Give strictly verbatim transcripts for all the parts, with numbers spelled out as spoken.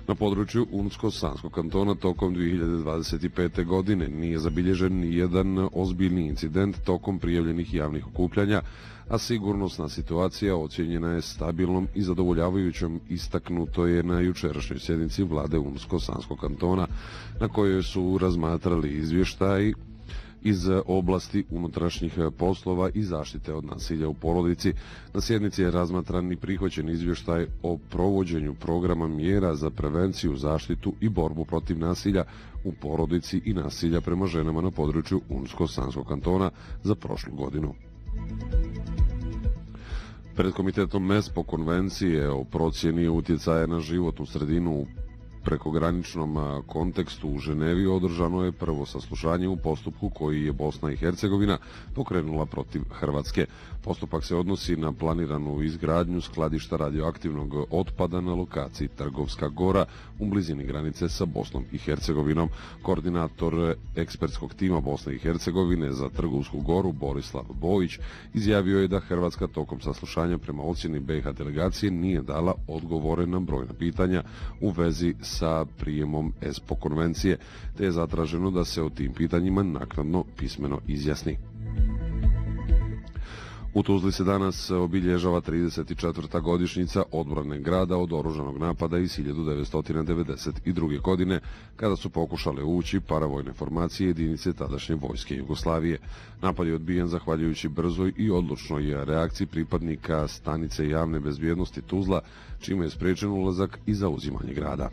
Na području Unsko-Sanskog kantona tokom dvije hiljade dvadeset pete. godine nije zabilježen ni jedan ozbiljni incident tokom prijavljenih javnih okupljanja, a sigurnosna situacija ocjenjena je stabilnom i zadovoljavajućom, istaknuto je na jučerašnjoj sjednici vlade Unsko-Sanskog kantona, na kojoj su razmatrali izvještaji iz oblasti unutrašnjih poslova i zaštite od nasilja u porodici. Na sjednici je razmatran i prihvaćen izvještaj o provođenju programa mjera za prevenciju, zaštitu i borbu protiv nasilja u porodici i nasilja prema ženama na području Unsko-Sanskog kantona za prošlu godinu. Pred komitetom ESPO konvencije o procjeni utjecaja na životnu sredinu u prekograničnom kontekstu u Ženevi održano je prvo saslušanje u postupku koji je Bosna i Hercegovina pokrenula protiv Hrvatske. Postupak se odnosi na planiranu izgradnju skladišta radioaktivnog otpada na lokaciji Trgovska Gora u blizini granice sa Bosnom i Hercegovinom. Koordinator ekspertskog tima Bosne i Hercegovine za Trgovsku Goru Borislav Bojić izjavio je da Hrvatska tokom saslušanja prema ocjeni B iH delegacije nije dala odgovore na brojna pitanja u vezi sa prijemom ESPO konvencije, te je zatraženo da se o tim pitanjima naknadno pismeno izjasni. U Tuzli se danas obilježava trideset četvrta godišnjica odbrane grada od oružanog napada iz hiljadu devetsto devedeset druge. godine, kada su pokušale ući paravojne formacije jedinice tadašnje vojske Jugoslavije. Napad je odbijen zahvaljujući brzoj i odlučnoj reakciji pripadnika stanice javne bezbjednosti Tuzla, čime je sprečen ulazak i zauzimanje grada.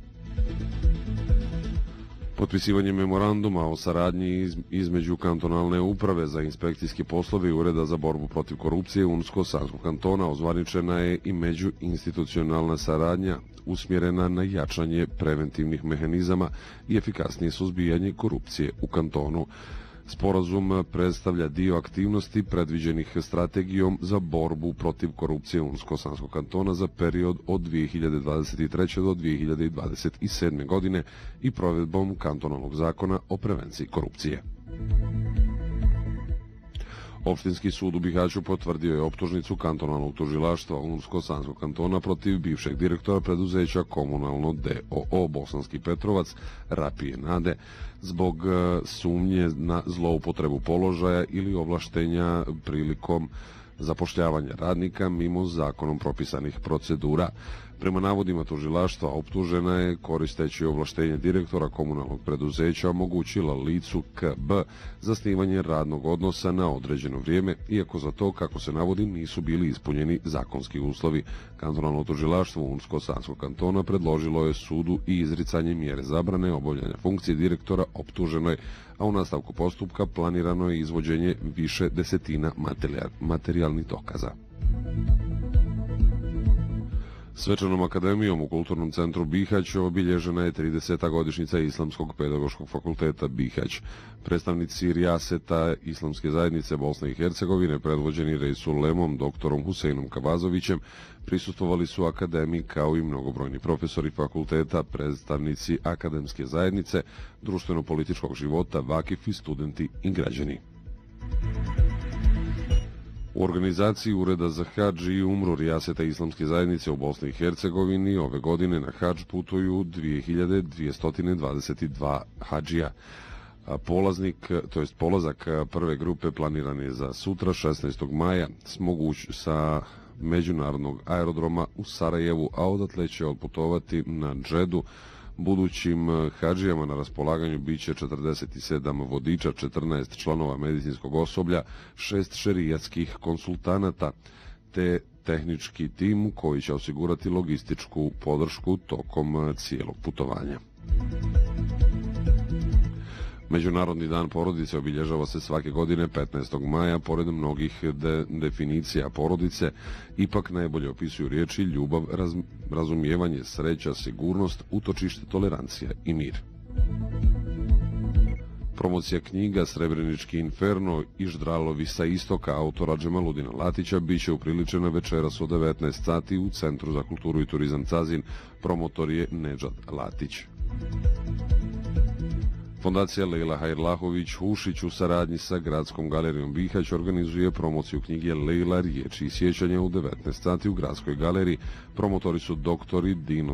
Potpisivanje memoranduma o saradnji između kantonalne uprave za inspekcijske poslove i Ureda za borbu protiv korupcije Unsko-Sanskog kantona ozvaničena je i međuinstitucionalna saradnja usmjerena na jačanje preventivnih mehanizama i efikasnije suzbijanje korupcije u kantonu. Sporazum predstavlja dio aktivnosti predviđenih strategijom za borbu protiv korupcije Unsko-Sanskog kantona za period od dvije hiljade dvadeset treće. do dvije hiljade dvadeset sedme. godine i provedbom kantonalnog zakona o prevenciji korupcije. Opštinski sud u Bihaću potvrdio je optužnicu kantonalnog tužilaštva Unsko-Sanskog kantona protiv bivšeg direktora preduzeća Komunalno D O O Bosanski Petrovac Rapije Nade zbog sumnje na zloupotrebu položaja ili ovlaštenja prilikom zapošljavanja radnika mimo zakonom propisanih procedura. Prema navodima tužilaštva, optužena je, koristeći ovlaštenje direktora komunalnog preduzeća, omogućila licu K B zasnivanje radnog odnosa na određeno vrijeme, iako za to, kako se navodi, nisu bili ispunjeni zakonski uslovi. Kantonalno tužilaštvo Unsko-Sanskog kantona predložilo je sudu i izricanje mjere zabrane obavljanja funkcije direktora optuženoj, a u nastavku postupka planirano je izvođenje više desetina materijalnih dokaza. Svečanom akademijom u Kulturnom centru Bihać obilježena je trideseta godišnjica Islamskog pedagoškog fakulteta Bihać. Predstavnici rijaseta Islamske zajednice Bosne i Hercegovine, predvođeni Rejsulemom doktorom Huseinom Kabazovićem, prisustvovali su akademiji kao i mnogobrojni profesori fakulteta, predstavnici akademske zajednice, društveno-političkog života, vakifi, studenti i građani. U organizaciji Ureda za hadž i umru rijaseta Islamske zajednice u Bosni i Hercegovini ove godine na hadž putuju dvije hiljade dvjesto dvadeset dva hadžija. Polaznik, to jest polazak prve grupe planiran je za sutra, šesnaestog maja, s moguć sa međunarodnog aerodroma u Sarajevu, a odatle će otputovati na Džedu. Budućim hadžijama na raspolaganju biće četrdeset sedam vodiča, četrnaest članova medicinskog osoblja, šest šerijatskih konsultanata, te tehnički tim koji će osigurati logističku podršku tokom cijelog putovanja. Međunarodni dan porodice obilježava se svake godine petnaestog maja. Pored mnogih de definicija porodice, ipak najbolje opisuju riječi ljubav, raz razumijevanje, sreća, sigurnost, utočište, tolerancija i mir. Promocija knjiga Srebrenički inferno i Ždralovi sa istoka autora Džemaludina Latića biće upriličena večeras od devetnaest sati u Centru za kulturu i turizam Cazin. Promotor je Nedžad Latić. Fondacija Lejla Hajrlahović-Hušić u saradnji sa Gradskom galerijom Bihać organizuje promociju knjige Lejla riječi i sjećanja u devetnaest sati u Gradskoj galeriji. Promotori su doktori Dino